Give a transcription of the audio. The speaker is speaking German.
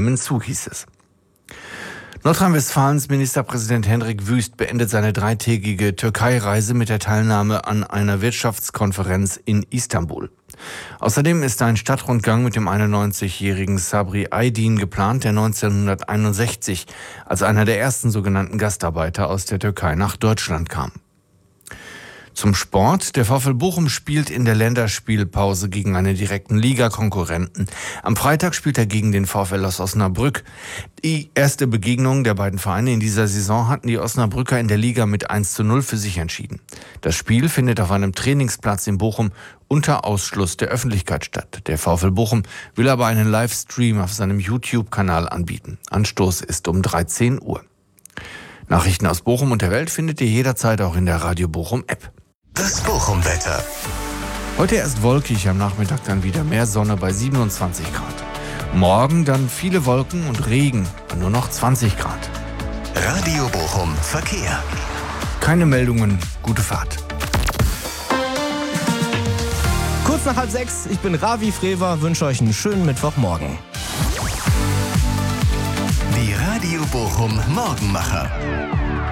nehmen zu, hieß es. Nordrhein-Westfalens Ministerpräsident Hendrik Wüst beendet seine 3-tägige Türkei-Reise mit der Teilnahme an einer Wirtschaftskonferenz in Istanbul. Außerdem ist ein Stadtrundgang mit dem 91-jährigen Sabri Aydin geplant, der 1961 als einer der ersten sogenannten Gastarbeiter aus der Türkei nach Deutschland kam. Zum Sport. Der VfL Bochum spielt in der Länderspielpause gegen einen direkten Ligakonkurrenten. Am Freitag spielt er gegen den VfL aus Osnabrück. Die erste Begegnung der beiden Vereine in dieser Saison hatten die Osnabrücker in der Liga mit 1:0 für sich entschieden. Das Spiel findet auf einem Trainingsplatz in Bochum unter Ausschluss der Öffentlichkeit statt. Der VfL Bochum will aber einen Livestream auf seinem YouTube-Kanal anbieten. Anstoß ist um 13 Uhr. Nachrichten aus Bochum und der Welt findet ihr jederzeit auch in der Radio Bochum App. Das Bochum-Wetter. Heute erst wolkig, am Nachmittag dann wieder mehr Sonne bei 27 Grad. Morgen dann viele Wolken und Regen bei nur noch 20 Grad. Radio Bochum Verkehr. Keine Meldungen, gute Fahrt. Kurz nach 5:30, ich bin Ravi Frewer, wünsche euch einen schönen Mittwochmorgen. Die Radio Bochum Morgenmacher.